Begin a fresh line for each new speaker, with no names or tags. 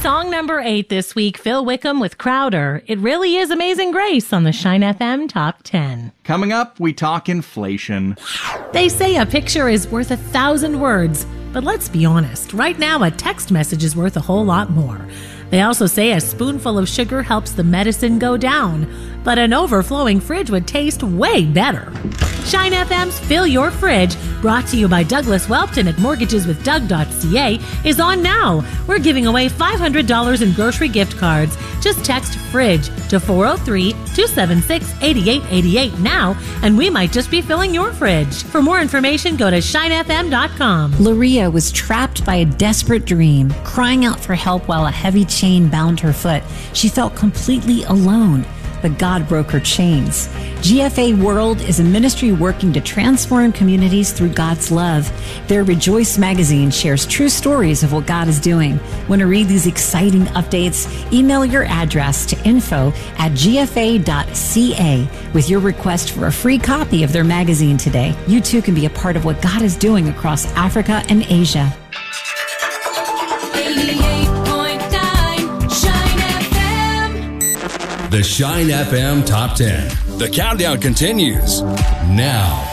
song number 8 this week, Phil Wickham with Crowder. It really is Amazing Grace on the Shine FM Top 10.
Coming up, we talk inflation.
They say a picture is worth 1,000 words, but let's be honest. Right now, a text message is worth a whole lot more. They also say a spoonful of sugar helps the medicine go down, but an overflowing fridge would taste way better. Shine FM's Fill Your Fridge, brought to you by Douglas Welpton at mortgageswithdug.ca, is on now. We're giving away $500 in grocery gift cards. Just text FRIDGE to 403-276-8888 now, and we might just be filling your fridge. For more information, go to shinefm.com.
Laria was trapped by a desperate dream, crying out for help while a heavy chain bound her foot. She felt completely alone, but God broke her chains. GFA World is a ministry working to transform communities through God's love. Their Rejoice magazine shares true stories of what God is doing. Want to read these exciting updates? Email your address to info@gfa.ca with your request for a free copy of their magazine today. You too can be a part of what God is doing across Africa and Asia.
88.9 Shine FM.
The Shine FM Top 10. The countdown continues now.